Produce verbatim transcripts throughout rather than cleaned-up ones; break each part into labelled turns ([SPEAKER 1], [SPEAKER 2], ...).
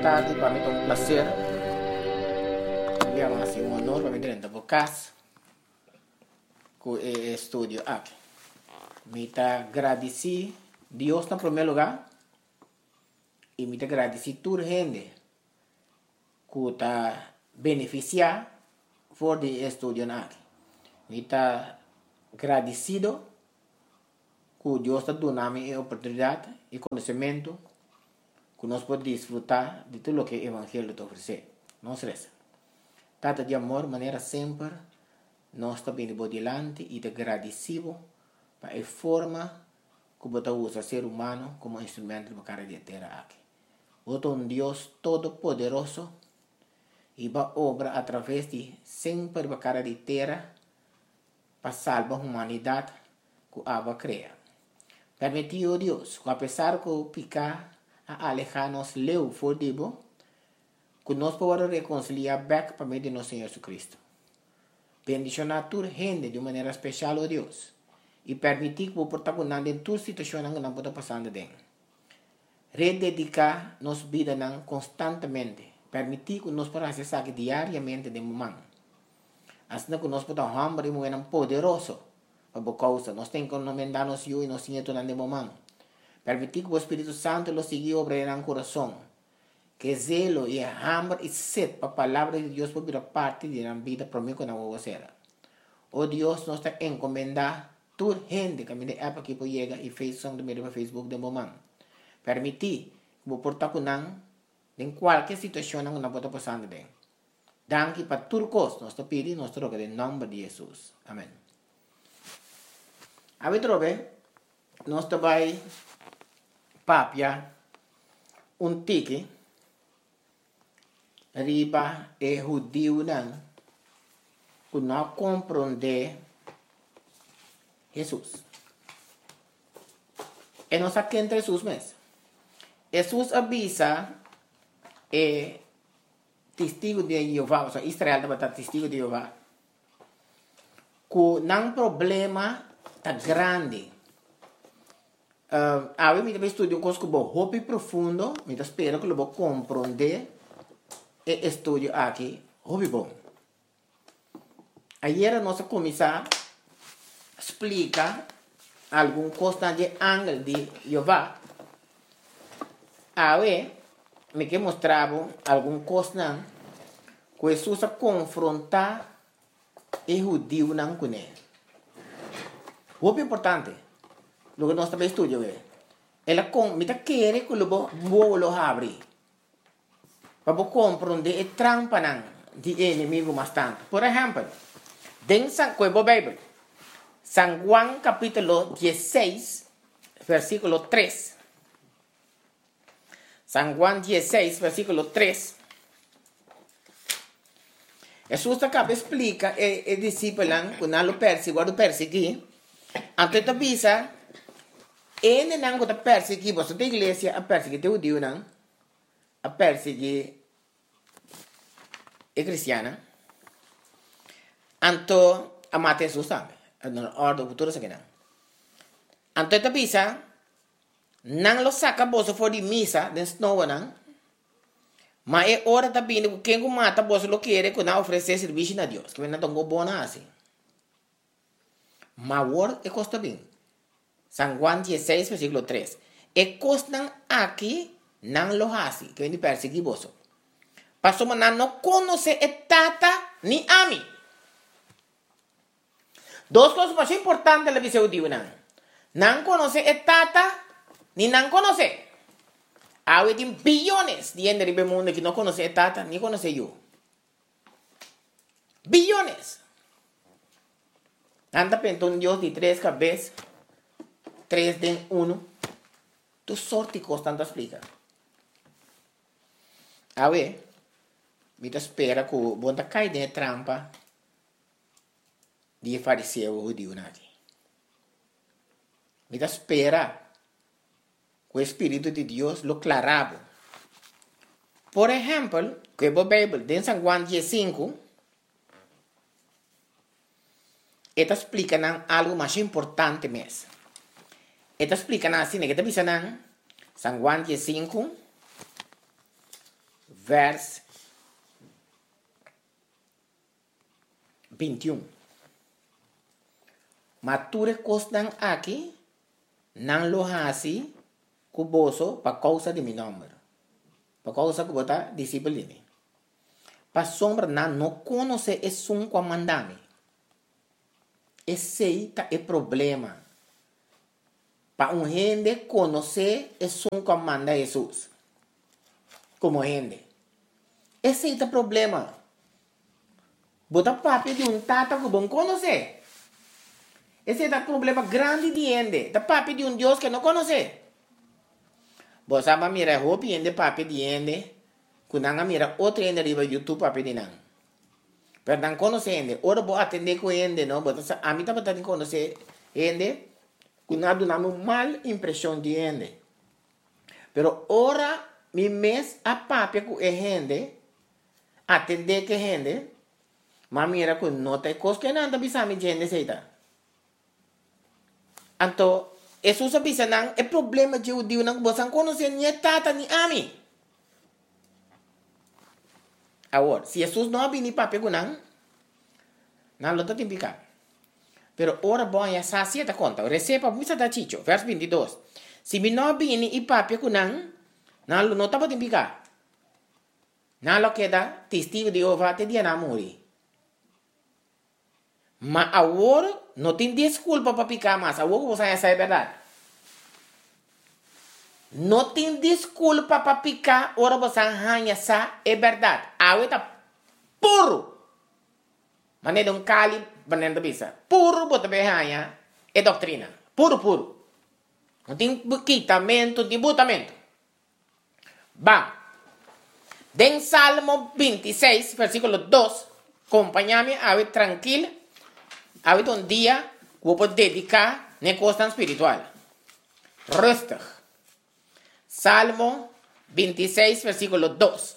[SPEAKER 1] tarde, para mí es un placer. Enviamos así un honor para mí tener por casa con el estudio aquí. Me está agradecido Dios en primer lugar y me está agradecido toda la gente que está beneficiada por el estudio aquí. Me está agradecido que Dios está dando la oportunidad y conocimiento que nos puede disfrutar de todo lo que el Evangelio te ofrece. No se resta. Tata de amor, manera siempre, nos está viendo por delante y te agradecido para la forma que você usa el ser humano como instrumento para cara de tierra aquí. Você un Dios todopoderoso y va obra a través de siempre para cara de tierra para salvar la humanidad que Abba crea. Permitió Dios que a pesar que picar a alejarnos leu for dibo, que nos podamos reconciliar back para medio de nuestro Señor Jesucristo. Bendición a tu gente de manera especial, oh Dios, y permitir que vos protagonizar en tu situación que no pueda pasar de. Rededicar nos vida constantemente, permitir que nos podamos hacer diariamente de momento. Así que nos podamos hambre y muy poderoso para causa. Nos tenemos que encomendar-nos yo y nos siento de momento. Permitir que o Espírito Santo lo siga obrando en el corazón. Que zelo y hambre y sed para la palabra de Dios por vida parte de la vida para mí que no voy a hacer. Oh Dios, nos está encomendando toda gente que me de app aquí por llega y Facebook de Facebook de momento. Permitir que vos portar con en cualquier situación que no pueda pasar de. Danke para todo cosa, nos está pidiendo nuestro que en nombre de Jesús. Amén. A ver, trobe, nos está vai papia un tiki riba e judío nan que não compreende Jesus. E não sabe quem é Jesus mesmo. Jesus avisa e testigo de Jeová, ou seja, Israel também está testigo de Jeová, que não problema está grande. Uh, a mí me estudio un cosa que es muy profundo, me espero que lo voy a comprender el estudio aquí, muy bueno. Ayer nos comenzamos a explicar algún cosa de ángel de Jehová. A ver, me que mostraba algún cosa que Jesús confronta el judío con él. Muy importante. Lo que nós também estudamos é, ela com, me quer que lo bo lo abre, para compreender a trampa de inimigo bastante. Por exemplo, dentro da Bíblia, San Juan capítulo dieciséis, versículo tres. San Juan dieciséis, versículo tres. Jesús acaba explica el discípulo que não lo perseguiu, lo perseguiu, antes avisa ele não está perseguindo a sua igreja, a perseguir o judeu, não, a perseguir a cristiana, então a matar Jesus também, na ordem futura se não. Então ele avisa, não lo saca bolsa fora de missa, dentro de não, mas é hora também que quem mata bolsa lo quer que não oferecer serviço a Deus, que não tão bom assim. Mas o hora é custa bem. San Juan dieciséis, versículo tres. E costan aquí nan lo hace, que viene perseguiboso. Pasó maná no conoce a tata ni a mí. Dos cosas más importantes la dice judío nan. Nan conoce a tata ni nan conoce. Hay billones de gente en el mundo que no conoce a tata ni conoce yo. Billones. Anda pensando un Dios de tres cabezas. Tres de uno, tu sorte constante explica. A ver, me espera que o bom cai de trampa de fariseu judeu aqui. Me espera que o Espírito de Deus lo clarabo. Por exemplo, que a Bíblia, em San Juan dieciséis, esta explica algo mais importante mesmo. Esta explica así, que te dicen San Juan dieciséis, vers vinte e um. Mature costan aqui, não lo hasi, cuboso, para causa de meu nome. Para causa que bota disciplina. Para sombra, não, não conhece esse um comandame. Esse é o problema. Para um gente conhecer esse um comanda Jesus. Como gente. Esse é o problema. Bota papi de um tata que bom conhecer. Esse é o problema grande de gente. Da papi de um Deus que não conhece. Você sabe mira roupa de papi de gente. Quando mira outro gente riba YouTube papi de não. Pero não conhece gente. Ora vou atender com gente, não. A mim também tem que conhecer gente. Quando dá uma mal impressão de gente. Pero ora mi mes a papi com gente. Atender que gente. Mas mira que não tem coisa que não bisa mi gente seita. Então, isso se bisa não é problema de o Deus não você conhecer nem tata nem ami. Agora, se Jesus não vem papi com não, não lo tem picar. Pero ora bom ya sacia ta conta. Receba muita da chicho, verso vinte e dois. Se mi não vem e papi com não, não lo não tá tem picar. Não lo queda testigo de Jeová te dia na morrer. Mas agora não tem desculpa para picar mais. Agora você já sabe a verdade. Não tem desculpa para picar. Agora você já sabe a verdade. Agora está puro. Mas não é um cali para não bisa. Puro para você já é doutrina. Puro, puro. Não tem quitamento, debutamento. Vamos. Den Salmo vinte e seis, versículo dois. Acompanha-me, agora tranquilo. Ahorita un día vou dedicar a costa espiritual. Rustig. Salmo vinte e seis, versículo dois.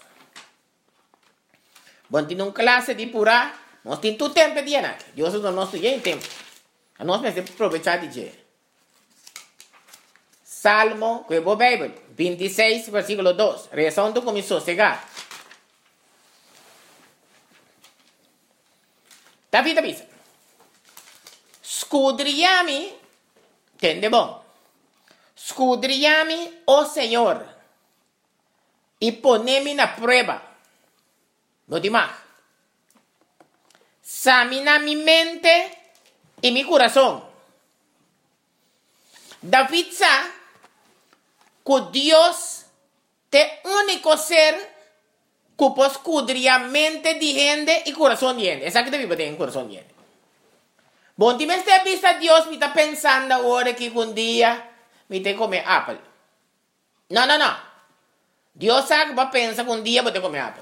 [SPEAKER 1] Bom, tem uma classe de pura, nós temos todo tempo de anar. Deus não nos tem tempo. Nós precisamos aproveitar de dia. Salmo, que é a Bíblia, vinte e seis, versículo dois. Reação do começou a chegar. Davi, Davi. Scudriami, entende bom? Scudriami, oh Senhor, e ponemi na prova. No demais. Examina mi mente e mi coração. David sabe que Deus é o único ser que pode escudriar a mente de gente e coração de gente. Essa que David tem coração de gente. Bom, se você está vista Deus, me está pensando agora que um dia me tem que comer apple. Não, não, não. Deus sabe que pensa que um dia vou ter que comer apple.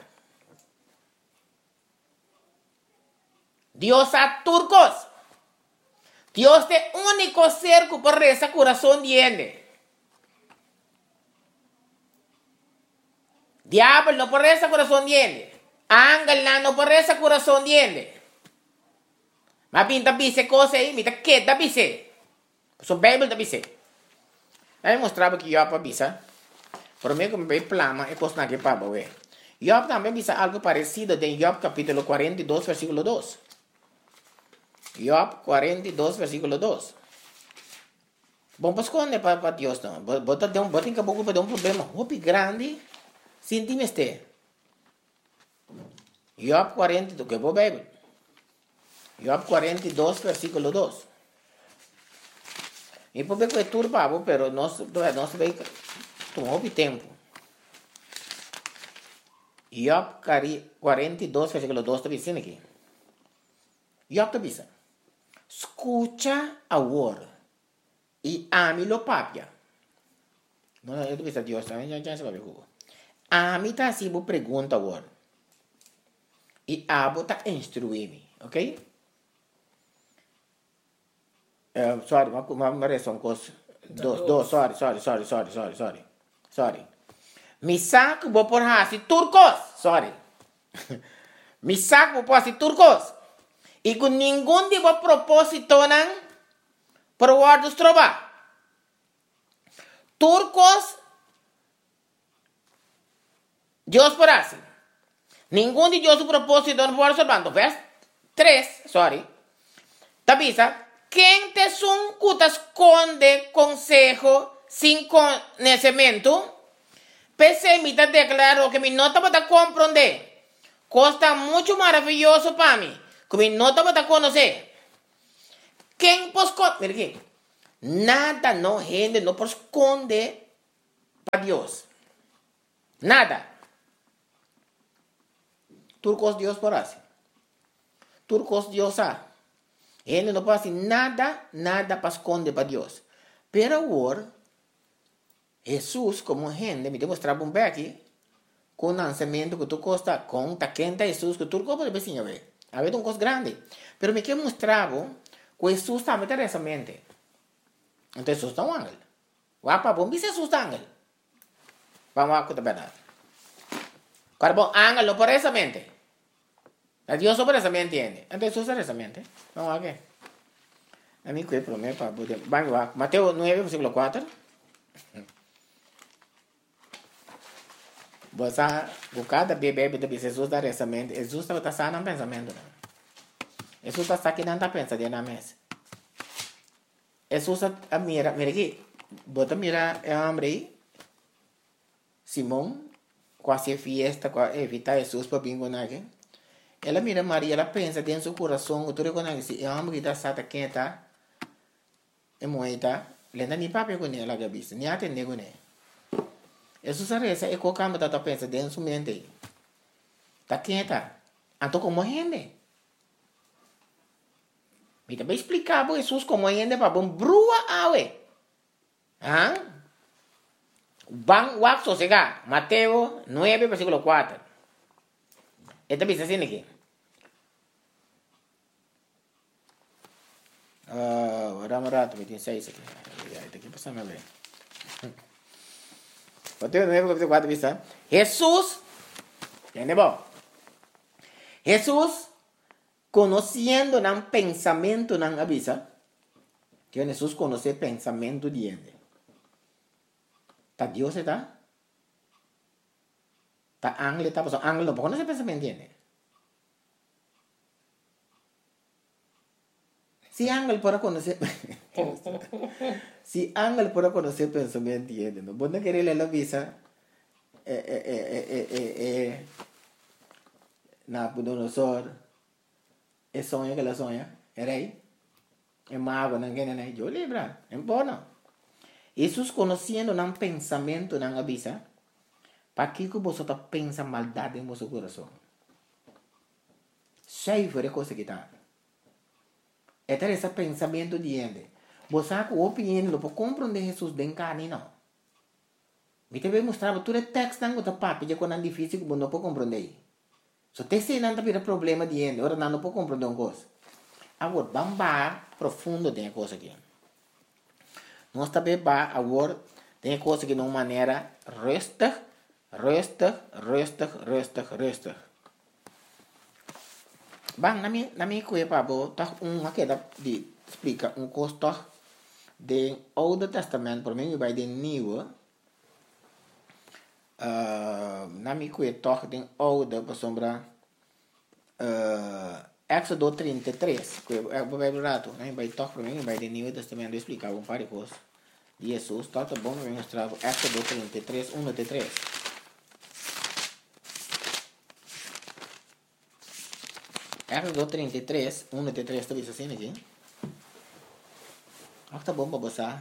[SPEAKER 1] Deus sabe turcos. Deus é o único ser que pode rezar coração de gente. Diablo não pode rezar coração de gente. Ángel não pode rezar coração de gente. Mas pinta bise coisa aí, me tá quieta bise. So Bíblia da bise. Aí mostrava que Job bisa. Por mim que me veio plama e coisa que para ver. Job também bisa algo parecido em Job capítulo quarenta e dois, versículo dois. Job quarenta e dois, versículo dois. Bom, pues quando para para Deus não. Bota de um, bota em que pouco para um problema. Hopi grande. Sintime este. Job quarenta e dois, que é a Bíblia. Job quarenta e dois, versículo dois. E por que é turbado, pero não se vai tomar tempo. Job quarenta e dois, versículo dois, está dizendo aqui. Job está dizendo: escucha agora e ame-lo papia. Não, eu estou dizendo Deus, também já já se vai ver. Ame está assim, vou perguntar agora. E abo está instruir-me, ok? Uh, sorry, uma, uma, uma reação coisa. Dos, dos, sorry, sorry, sorry, sorry, sorry, sorry. Sorry. Mi saco vou por hasi turcos. Sorry. Mi saco vou por hasi turcos. E com nenhum tipo de propósito não por guarda os trova. Turcos Dios por así. Ningún de Dios su propósito no puede observando. Verso tres, sorry. Tabisa, quien te son cutas esconde consejo sin conocimiento, pese me declaró que mi nota va a comprender. Costa mucho maravilloso para mí, que mi nota va a conocer. Quem posconde, mira aqui, nada no gente no esconde para Dios. Nada. Turcos Dios por así. Turcos Dios a. Ele não pode nada, nada para esconder para Deus. Pero agora, Jesus, como gente, me demonstrava um pouco aqui, com o lançamento que tu costa, com a quenta Jesus, que tu pode ver, a ver. A ver, um coisa grande. Pero me quer mostrar que Jesus estava nessa mente. Então, Jesus está um ángel. Wapa, bom, se Jesus está ángel. Vamos lá, com a verdade. Cara, bom, ángel não por essa mente. A Dios sobre esa mente entiende. Entonces usa esa mente. Vamos a ver. A mí que promete para poder. Vamos a Mateo nueve, versículo cuatro. Você buscar da bebê de Jesus da essa mente. Jesus está sano no pensamento. Jesus está aqui não está pensando na mesa. Jesus a mira, mira aqui. Bota mira é homem aí. Simão, quase fiesta, quase evita Jesus para bingo aqui. Ela mira Maria, ela pensa dentro do coração, tu reconhece, é uma que está quem está, é moeda, lenda nem papel com ela, gabiça, nem atende com ela. Isso sabe, essa é qualquer coisa que pensa dentro do mente. Tá quem está? Então como rende? Me também explicar para Jesus como rende para bom brua awe. Ah? Bang wak sosega, Mateo nueve, versículo cuatro. Esta dice así aquí. Uh, Rama rato, me tiene seis aquí. Aquí pasamos a ver. Mateo nueve, versículo cuatro dice: Jesús, ¿tiene vos? Jesús, conociendo el pensamiento, no avisa. Que Jesús conoce el pensamiento de él. ¿Está Dios está? ¿Está ángel está? Pues ángel no conoce el pensamiento de él. Si ángel puede conocer, si ángel puede conocer pensamiento de él, no puede querer la visa, eh, eh, eh, eh, eh, eh, Nabucodonosor, el sueño que la sueña, el rey, el mago, no quiere nada, yo libra, es bueno. Jesús conociendo un pensamiento, no avisa, para que vosotros pensan maldad en vuestro corazón. Cheio de coisa que está. Este es el pensamiento de él. Vos sabes que la opinión no puede comprender Jesus de encarne, no. Me te voy a mostrar todo el texto que está papi, ya cuando es difícil que no puede comprender. So te sei não tem problema de ele, ora não pode compreender uma coisa. Agora, vamos lá profundo tem coisa aqui. Nós também vamos agora tem coisa aqui de uma maneira rustig, rustig, rustig, rustig, rustig. Bang, na minha na minha coisa para botar uma que dá de explica um costo do Oude Testamento, por mim vai de Nieuwe. Uh, na minha coisa toch de Oude para sombra uh, Éxodo trinta e três, que é o Bíblia rato, né? Vai toch para mim vai de Nieuwe Testamento explicar um par de coisas. Jesus, tá bom, eu mostrar Éxodo trinta e três, um até três. Éxodo trinta e três, um até três, está vendo assim aqui? Ah, tá bom para você.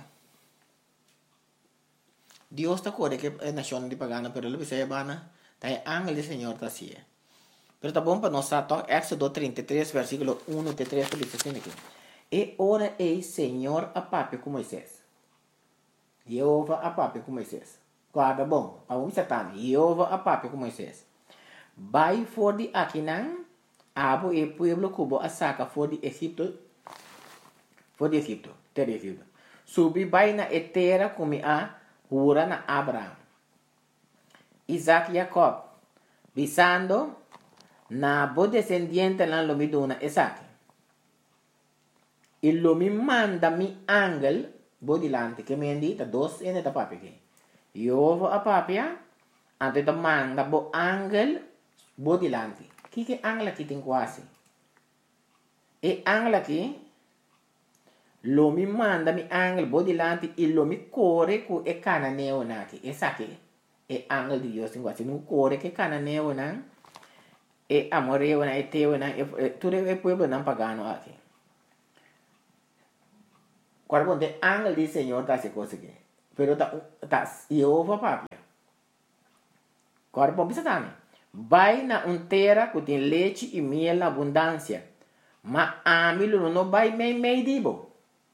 [SPEAKER 1] Deus está corre que é nação de pagana, pero ele vai bana, tá é ángel do Senhor tá assim. Pero tá bom para nós tá Éxodo trinta e três, versículo um até três, está vendo assim aqui? E ora ei Senhor a papo com Moisés. Jeová a papo com Moisés. Guarda bom, para um satã, Jeová a papo com Moisés. Vai for de Aquinan, abo e pueblo cubo a saca for de Egipto, for de Egipto, terra de Egipto. Subi vai na etera como a jura na Abraham, Isaac e Jacob, visando na bo descendiente na lomiduna Isaac. E lo mi manda mi angel bo dilante, que me indita dos ene da papi que. Jeová a papia, Então, manda o ángel bo dilante. O que é ángel aqui tem quase? E ángel aqui, lo me manda mi ángel bo dilante e lo me corre com e cananeo aqui. Essa aqui é ángel de Deus tem quase. Não corre que cananeo não. E amoreo na e teu na e tudo é pueblo não pagano aqui. Quando o ángel do Senhor tá se coisa aqui. Pero tá tá Jeová papia. Agora, bom, pensa também. Vai na um terra que tem leite e mel na abundância. Mas a mim não vai meio meio dibo.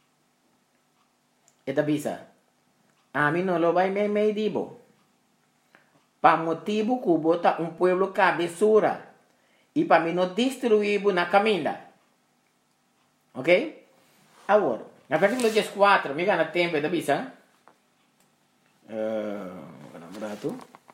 [SPEAKER 1] Eta bisa. A mim não vai meio meio dibo. Para motivo que bota um pueblo cabeçura. E para mim não destruir na caminha. Ok? Agora, na versículo quatro, me gana tempo, eta bisa. Uh, Berapa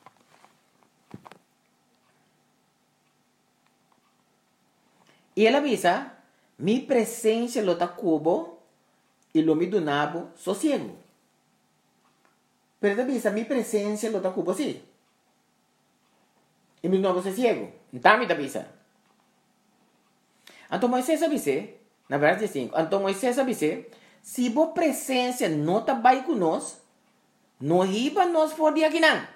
[SPEAKER 1] E ela avisa, mi presença lo ta cubo e lo mi donavo sossego. Pero ela avisa, mi presença lo ta cubo sim. E mi donavo sossego. Então me avisa. Então Moisés avisa, na verdade cinco, então Moisés avisa, se bo presença não tá vai conosco, não riba nós for de aqui não.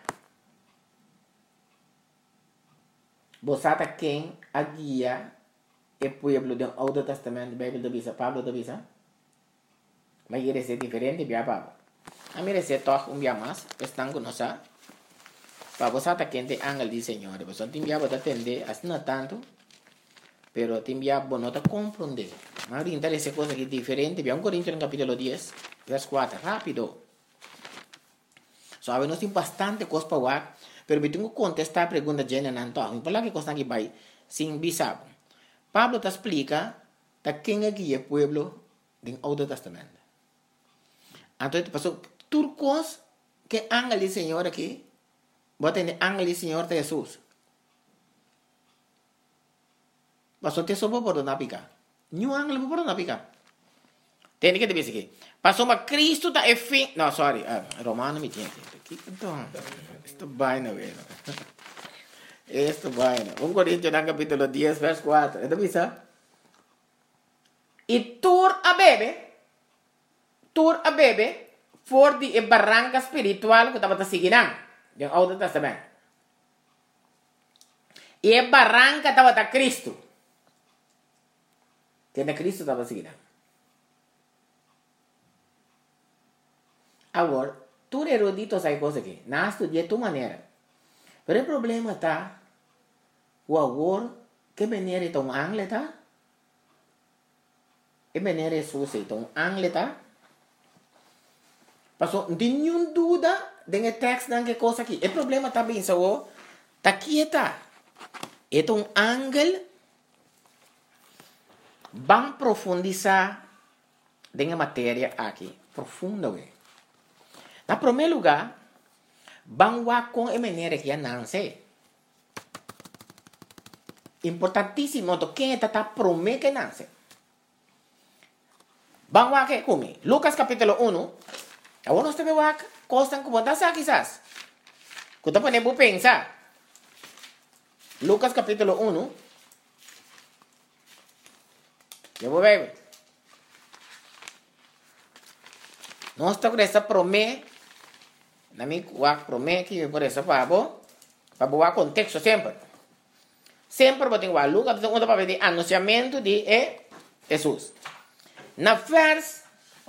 [SPEAKER 1] Bosata quem a guia e pueblo do Old Testamento, Bíblia da Bisa, Pablo da Bisa. Mas ele é diferente de Pablo. A mim é toque um dia mais, estão conosco. Para você tá quente ángel do Senhor, você tem que atender, assim não tanto, pero tem que bonota compreender. Mas orientar essa coisa que é diferente, vamos Coríntios no capítulo dez, verso quatro, rápido. Sabe, nós temos bastante coisa para falar, pero eu tenho que contestar a pergunta de Jana Nanto. Não falar que coisa que vai sem bisabo. Pablo te explica da quem é que é o pueblo do Old Testamento. Então, passou tudo coisa que ángel do Senhor aqui, bota em ángel do Senhor de Jesus. Passou te soube por não picar. Nenhum ángel por não picar. Tem que te dizer aqui. Passou uma Cristo da fim. Não, sorry, uh, Romano me tinha aqui. Então, isto vai na vez. Esto vaina. um Coríntios no capítulo dez, verso quatro. ¿Esto bisa? E tur a bebe, tur a bebe, for di e barranca espiritual que estava seguindo. Do Old Testamento. E a barranca estava da Cristo. Que na Cristo estava seguindo. Agora, tu erudito sai coisa aqui. Não estudia tua maneira. Mas o problema está o agora que venere tão angle tá? E venere suce tão angle tá? Passou, não tem nenhuma dúvida de texto não que coisa aqui. O problema tá bem só, tá quieta. É um angle vamos profundizar na matéria aqui, profunda. Na primeiro lugar, vamos com a maneira que não sei. Importantíssimo, quem está tá prometendo que não sei. Vamos aqui comigo. Lucas capítulo um. Agora nós temos aqui, coisas como essa quizás. Que tu podemos pensar. Lucas capítulo um. Eu vou ver. Nós estamos com essa promessa. Na minha promessa que por essa para para boa contexto sempre. Sempre vou ter que Lucas capítulo um para ver o anunciamento de Jesus. Na vers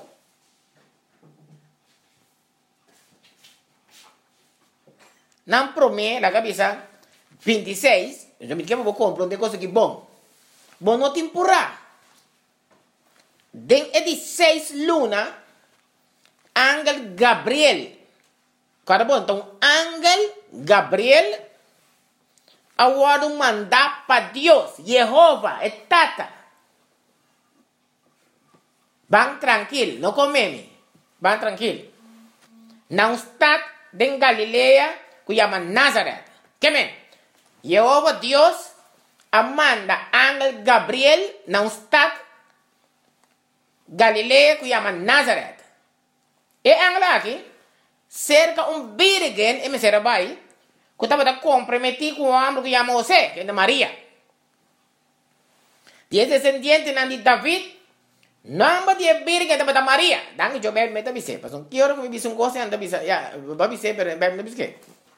[SPEAKER 1] na promessa da cabeça vinte e seis, eu me quero compreender coisa que bom. Bom não temporada. Den dezesseis luna, ángel Gabriel. Cara bom, então ángel Gabriel agora mandar para Deus, Jeová, é tata. Vão tranquilo, não comeme. Vão tranquilo. Não está em Galileia, que chama Nazaré. Que men? Jeová Deus manda ángel Gabriel, não está Galileia, que chama Nazaré. E ángel aqui, cerca um virgem, e me será vai, que estaba comprometido con un hombre que llama José, que es de María. Diez descendientes de David, nombre de Virgen de María. Dan yo me meto a mi sepa. Son quiero que me dice un cosa anda bisa ya, va mi sepa, pero me dice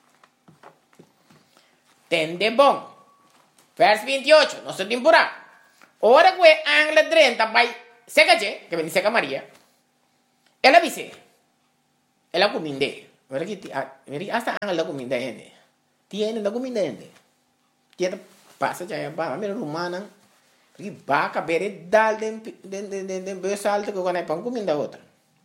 [SPEAKER 1] Tende bon. Vers veintiocho, no se temporada. Ahora que Ángel treinta vai seca che, que bendice a María. Ela dice, ela cominde. Mira que hasta Ángel la cominde ende. Tiene la cominde ende. Tiene pasa ya va, mira romana. Porque va a caber dal de de de de de salto que con el pan cominde outra.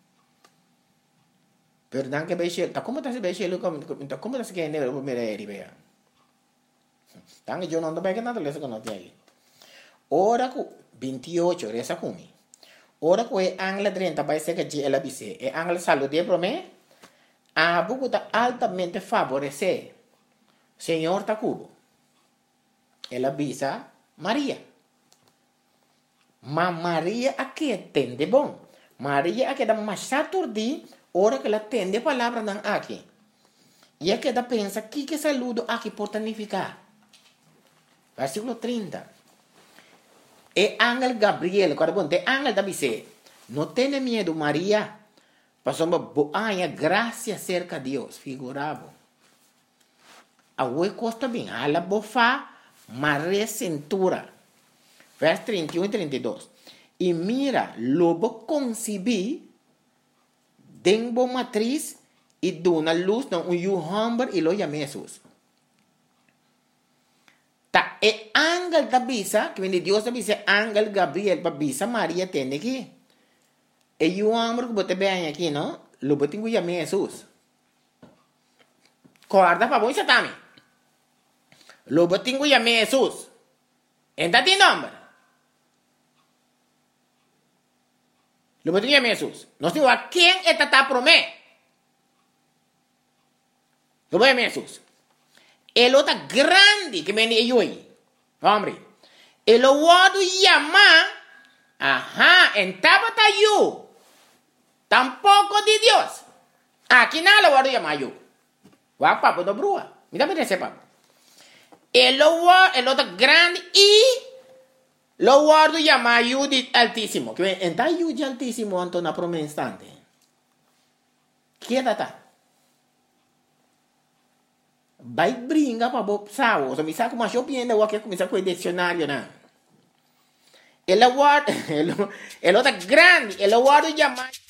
[SPEAKER 1] Pero dan que beche, tá como tá se beche lo como como tá se que ende o primeiro eri vea. Dan yo no ando bem que nada le que no tiene. Ora ku veintiocho resa kumi. Ora ku e Ángel treinta vai ser que ela dice, e Ángel saludé pro me. A buku tá altamente favorecer. Senhor tá cubo. Ela avisa Maria. Mas Maria aqui entende bom. Maria aqui dá mais saturdi, ora que ela entende a palavra não aqui. E aqui dá pensa que que saludo aqui por significar. Versículo trinta. E Ángel Gabriel, quando ponte Ángel da dice, não tenha medo Maria, passamos boa graça cerca de Deus, figurado. A oi costa bem, a la bofa, Maria cintura. Vers trinta e um e trinta e dois. E mira, lobo concebi, denbo matriz, e dona luz, não, um yuhamber, e lo chama Jesus. Ta e Ángel da bisa, que vem de Deus da bisa, Ángel Gabriel, para bisa, Maria tem aqui. E yuhamber, que bote bem aqui, não? Lobo tem que chamar Jesus. Corda para bom, Satami. Lobo tem que chamar Jesus. Entra de nome. Lobo tem que chamar Jesus. Nós temos a quem é tata promé. Lobo é Jesus. Ele é grande que vem de hoje. Homem. Ele é o chama. Ajá, en tabata you. Tampoco de Dios. Aqui nada lo chama you. Wa papo do brua. Me dá para esse papo. Ele é o grande e lo guardo chama you de altíssimo. Que vem, enta you de altíssimo anto na promessa instante. Que é data? Vai brincar para o sábado. Se me saca uma shopping, eu vou começar com o dicionário, não. Ele guarda, ele é grande, ele guarda chamar